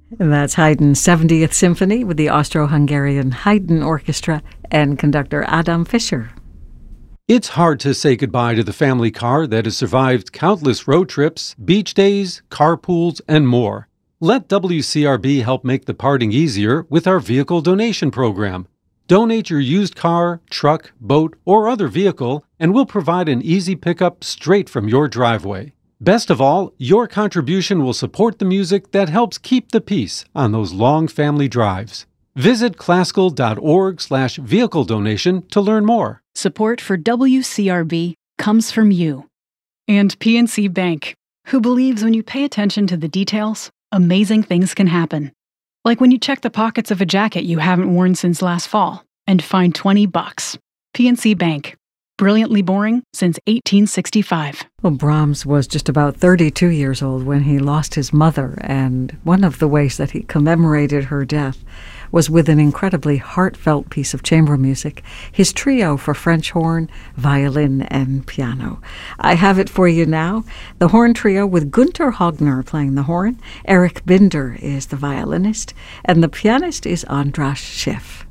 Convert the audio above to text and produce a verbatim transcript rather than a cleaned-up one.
And that's Haydn's seventieth Symphony with the Austro-Hungarian Haydn Orchestra and conductor Adam Fischer. It's hard to say goodbye to the family car that has survived countless road trips, beach days, carpools, and more. Let W C R B help make the parting easier with our vehicle donation program. Donate your used car, truck, boat, or other vehicle, and we'll provide an easy pickup straight from your driveway. Best of all, your contribution will support the music that helps keep the peace on those long family drives. Visit classical.org slash vehicle donation to learn more. Support for W C R B comes from you. And P N C Bank, who believes when you pay attention to the details, amazing things can happen. Like when you check the pockets of a jacket you haven't worn since last fall and find twenty bucks. P N C Bank. Brilliantly boring since eighteen sixty-five. Well, Brahms was just about thirty-two years old when he lost his mother, and one of the ways that he commemorated her death was with an incredibly heartfelt piece of chamber music, his trio for French horn, violin, and piano. I have it for you now. The horn trio with Günter Hogner playing the horn, Eric Binder is the violinist, and the pianist is Andras Schiff.